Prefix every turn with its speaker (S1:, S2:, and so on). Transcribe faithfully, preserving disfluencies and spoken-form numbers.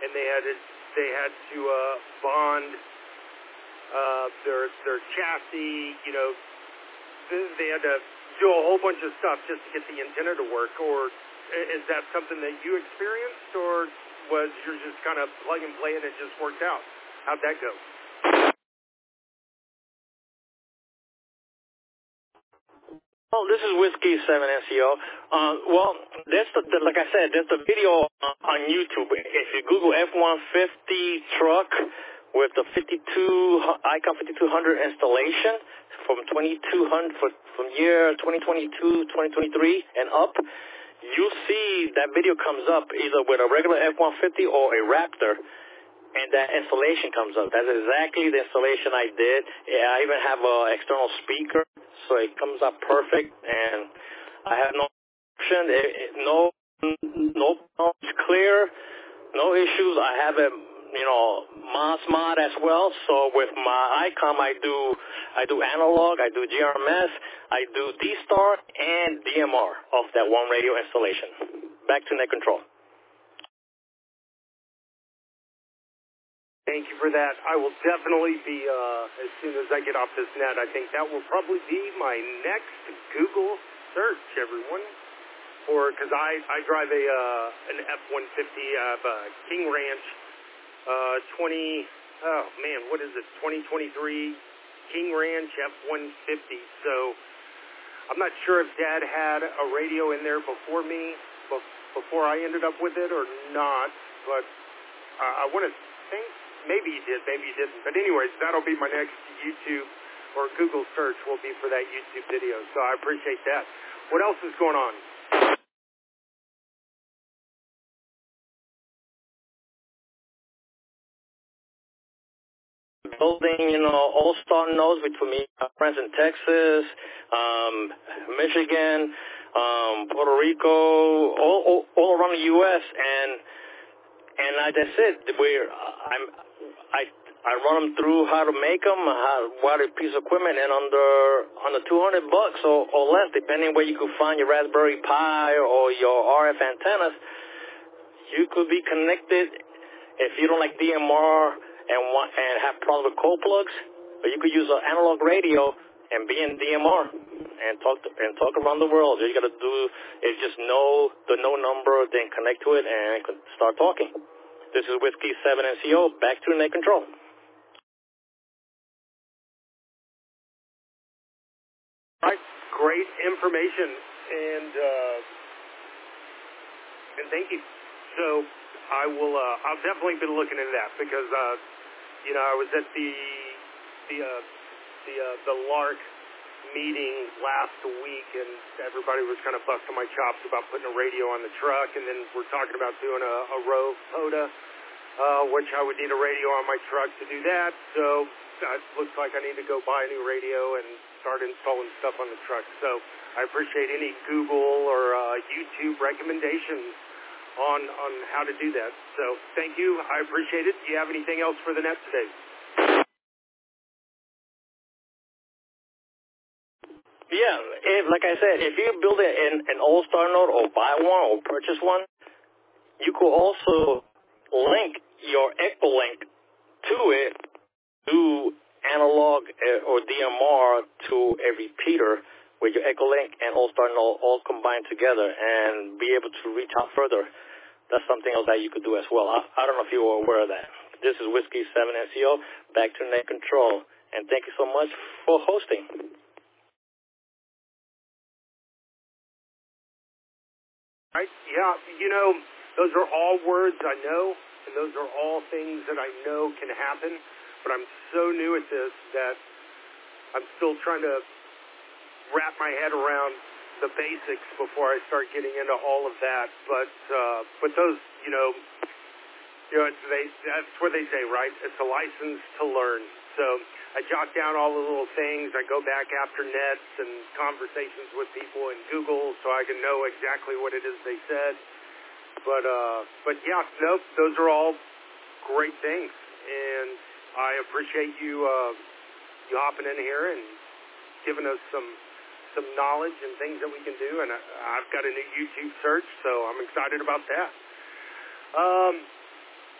S1: and they had to, they had to uh, bond uh, their their chassis. You know, they, they had to do a whole bunch of stuff just to get the antenna to work. Or is that something that you experienced, or was yours just kind of plug and play and it just worked out? How'd that go?
S2: Oh, this is Whiskey seven N C O. Uh, well, there's the, the, like I said, there's the video on YouTube. If you Google F one fifty truck with the fifty-two Icon fifty-two hundred installation from twenty-two hundred for, from year twenty twenty-two, twenty twenty-three and up, you'll see that video comes up either with a regular F one fifty or a Raptor. And that installation comes up. That's exactly the installation I did. Yeah, I even have an external speaker, so it comes up perfect. And I have no option, it, it, no, no, no, it's clear, no issues. I have a, you know, MOS mod as well. So with my Icom, I do, I do analog, I do G R M S, I do D-Star and D M R off that one radio installation. Back to net control.
S1: Thank you for that. I will definitely be, uh, as soon as I get off this net, I think that will probably be my next Google search, everyone. Or, because I, I drive a uh, an F one fifty, I have a King Ranch uh, twenty, oh man, what is it, twenty twenty-three King Ranch F one fifty. So, I'm not sure if Dad had a radio in there before me, before I ended up with it or not, but uh, I want to think. Maybe he did, maybe he didn't. But anyways, that'll be my next YouTube or Google search will be for that YouTube video. So I appreciate that. What else is going on?
S2: Building, you know, all-star nodes between me, my friends in Texas, um, Michigan, um, Puerto Rico, all, all, all around the U S And and like I said, we're I'm I I run them through how to make them, how, what a piece of equipment, and under under two hundred bucks or, or less, depending where you could find your Raspberry Pi or your R F antennas, you could be connected. If you don't like D M R and want and have problems with cold plugs, or you could use an analog radio and be in D M R and talk to, and talk around the world. All you got to do is just know the no number, then connect to it and start talking. This is Whiskey seven N C O, back to net control.
S1: All right, great information, and uh, and thank you. So I will. Uh, I'll definitely be looking into that because uh, you know I was at the the uh, the uh, the LARC meeting last week, and everybody was kind of busting my chops about putting a radio on the truck, and then we're talking about doing a, a Rove POTA, uh, which I would need a radio on my truck to do that. So it looks like I need to go buy a new radio and start installing stuff on the truck. So I appreciate any Google or uh, YouTube recommendations on on how to do that. So thank you. I appreciate it. Do you have anything else for the net today?
S2: Yeah, if, like I said, if you build it in an all-star node or buy one or purchase one, you could also link your Echolink to it, do analog or D M R to a repeater with your Echolink and all-star node all combined together and be able to reach out further. That's something else that you could do as well. I, I don't know if you were aware of that. This is Whiskey seven N C O, back to net control. And thank you so much for hosting.
S1: Right? Yeah, you know, those are all words I know, and those are all things that I know can happen, but I'm so new at this that I'm still trying to wrap my head around the basics before I start getting into all of that. But uh, but those, you know, you know, it's, they, that's what they say, right? It's a license to learn. So I jot down all the little things. I go back after nets and conversations with people in Google so I can know exactly what it is they said. But, uh, but yeah, nope, those are all great things. And I appreciate you, uh, you hopping in here and giving us some, some knowledge and things that we can do. And I, I've got a new YouTube search, so I'm excited about that. Um,